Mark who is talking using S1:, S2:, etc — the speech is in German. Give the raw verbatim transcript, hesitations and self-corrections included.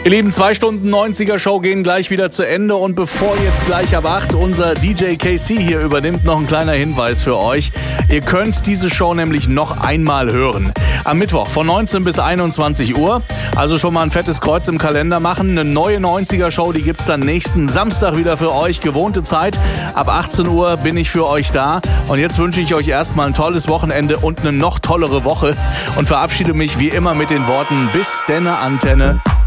S1: Ihr Lieben, zwei Stunden neunziger Show gehen gleich wieder zu Ende und bevor jetzt gleich ab acht unser D J K C hier übernimmt, noch ein kleiner Hinweis für euch. Ihr könnt diese Show nämlich noch einmal hören. Am Mittwoch von neunzehn bis einundzwanzig Uhr, also schon mal ein fettes Kreuz im Kalender machen. Eine neue neunziger Show, die gibt's dann nächsten Samstag wieder für euch. Gewohnte Zeit, ab achtzehn Uhr bin ich für euch da. Und jetzt wünsche ich euch erstmal ein tolles Wochenende und eine noch tollere Woche und verabschiede mich wie immer mit den Worten: bis denne Antenne.